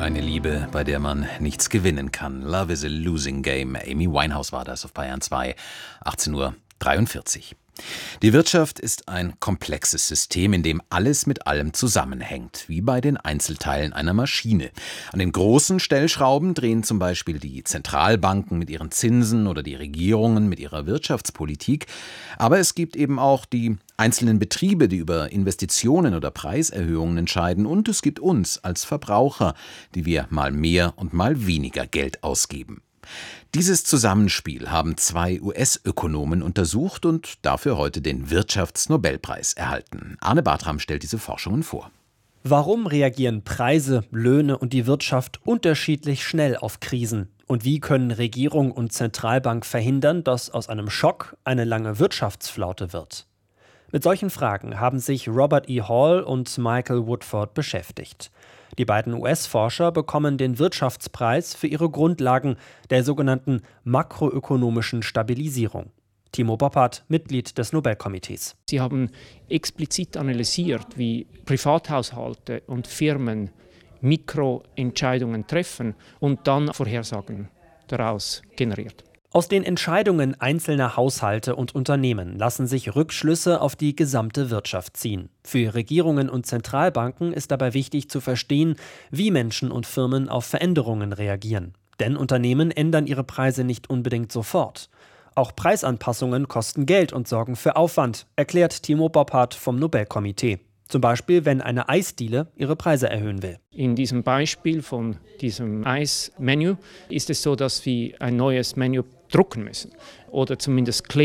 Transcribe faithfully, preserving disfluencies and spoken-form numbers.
Eine Liebe, bei der man nichts gewinnen kann. Love is a losing game. Amy Winehouse war das auf Bayern zwei, achtzehn Uhr dreiundvierzig. Die Wirtschaft ist ein komplexes System, in dem alles mit allem zusammenhängt, wie bei den Einzelteilen einer Maschine. An den großen Stellschrauben drehen zum Beispiel die Zentralbanken mit ihren Zinsen oder die Regierungen mit ihrer Wirtschaftspolitik. Aber es gibt eben auch die einzelnen Betriebe, die über Investitionen oder Preiserhöhungen entscheiden. Und es gibt uns als Verbraucher, die wir mal mehr und mal weniger Geld ausgeben. Dieses Zusammenspiel haben zwei U S-Ökonomen untersucht und dafür heute den Wirtschaftsnobelpreis erhalten. Arne Bartram stellt diese Forschungen vor. Warum reagieren Preise, Löhne und die Wirtschaft unterschiedlich schnell auf Krisen? Und wie können Regierung und Zentralbank verhindern, dass aus einem Schock eine lange Wirtschaftsflaute wird? Mit solchen Fragen haben sich Robert E. Hall und Michael Woodford beschäftigt. Die beiden U S-Forscher bekommen den Wirtschaftspreis für ihre Grundlagen der sogenannten makroökonomischen Stabilisierung. Timo Boppert, Mitglied des Nobelkomitees. Sie haben explizit analysiert, wie Privathaushalte und Firmen Mikroentscheidungen treffen und dann Vorhersagen daraus generiert. Aus den Entscheidungen einzelner Haushalte und Unternehmen lassen sich Rückschlüsse auf die gesamte Wirtschaft ziehen. Für Regierungen und Zentralbanken ist dabei wichtig zu verstehen, wie Menschen und Firmen auf Veränderungen reagieren. Denn Unternehmen ändern ihre Preise nicht unbedingt sofort. Auch Preisanpassungen kosten Geld und sorgen für Aufwand, erklärt Timo Boppert vom Nobelkomitee. Zum Beispiel, wenn eine Eisdiele ihre Preise erhöhen will. In diesem Beispiel von diesem Eismenü ist es so, dass wir ein neues Menü drucken müssen oder zumindest kleben.